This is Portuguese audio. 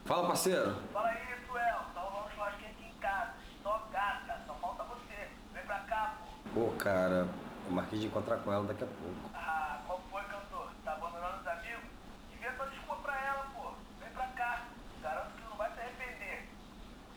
Fala, parceiro. Fala aí, Suel. Tá rolando um churrasquinho aqui em casa. Só gata. Só falta você. Vem pra cá, pô. Pô, cara, eu marquei de encontrar com ela daqui a pouco.